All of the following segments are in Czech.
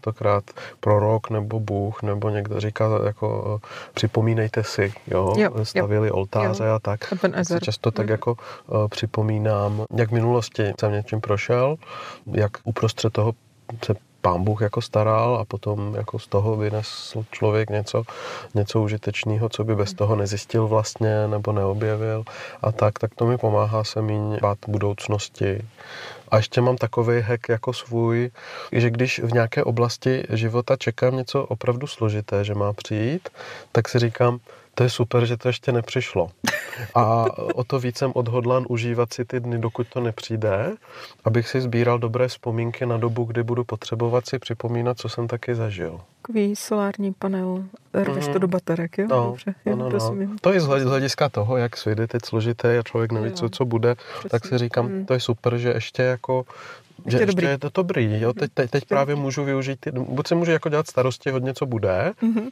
častokrát prorok nebo Bůh, nebo někdo říká jako připomínejte si, jo? Stavili oltáře a tak. Si často tak jako připomínám, jak v minulosti jsem něčím prošel, jak uprostřed toho se Pán Bůh jako staral a potom jako z toho vynesl člověk něco užitečného, co by bez toho nezjistil vlastně nebo neobjevil a tak to mi pomáhá se míň bát budoucnosti. A ještě mám takový hack jako svůj, že když v nějaké oblasti života čekám něco opravdu složité, že má přijít, tak si říkám, to je super, že to ještě nepřišlo. A o to víc jsem odhodlán užívat si ty dny, dokud to nepřijde, abych si sbíral dobré vzpomínky na dobu, kdy budu potřebovat si připomínat, co jsem taky zažil. Takový solární panel, rveš to do baterek, jo? Dobře. To je z hlediska toho, jak svět je teď složité a člověk neví, co bude, přesně. Tak si říkám, to je super, že ještě jako že ještě je to dobrý, jo? Teď právě můžu využít, buď se můžu jako dělat starosti hodně, co bude,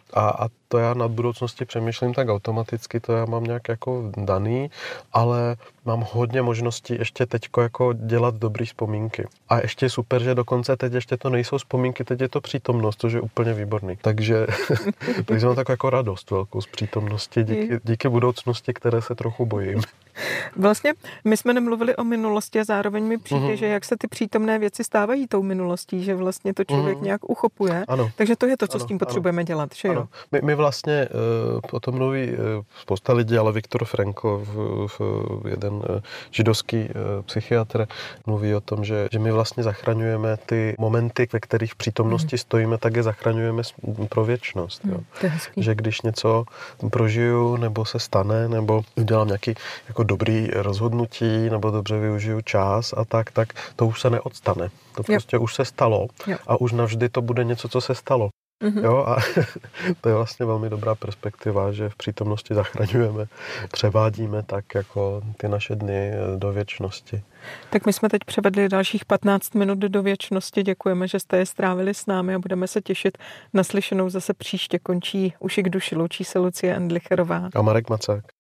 a to já nad budoucnosti přemýšlím tak automaticky, to já mám nějak jako daný, ale mám hodně možností ještě teďko jako dělat dobrý vzpomínky. A ještě je super, že dokonce teď ještě to nejsou vzpomínky, teď je to přítomnost, což je úplně výborný. Takže mám takovou jako radost velkou z přítomnosti díky budoucnosti, které se trochu bojím. Vlastně my jsme nemluvili o minulosti a zároveň mi přijde, že jak se ty přítomné věci stávají tou minulostí, že vlastně to člověk nějak uchopuje. Ano. Takže to je to, co s tím potřebujeme dělat, že jo? My vlastně o tom mluví spousta lidí, ale Viktor Frankl, jeden židovský psychiatr, mluví o tom, že my vlastně zachraňujeme ty momenty, ve kterých v přítomnosti stojíme, tak je zachraňujeme pro věčnost. Jo? Že když něco prožiju, nebo se stane, nebo udělám nějaký jako dobrý rozhodnutí, nebo dobře využiju čas a tak to už se neodstane. To prostě už se stalo a už navždy to bude něco, co se stalo. Jo, a to je vlastně velmi dobrá perspektiva, že v přítomnosti zachraňujeme, převádíme tak jako ty naše dny do věčnosti. Tak my jsme teď převedli dalších 15 minut do věčnosti. Děkujeme, že jste je strávili s námi a budeme se těšit na slyšenou zase příště. Končí Uši k duši, loučí se Lucie Endlicherová a Marek Macák.